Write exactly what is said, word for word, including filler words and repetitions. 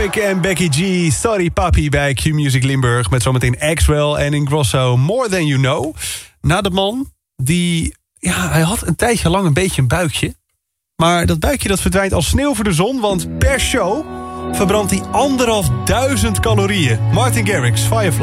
En Becky G, Sorry Papi bij Q-Music Limburg... met zometeen Axwell en Ingrosso, More Than You Know. Na de man, die... ja, hij had een tijdje lang een beetje een buikje. Maar dat buikje dat verdwijnt als sneeuw voor de zon... want per show verbrandt hij anderhalf duizend calorieën. Martin Garrix, Firefly.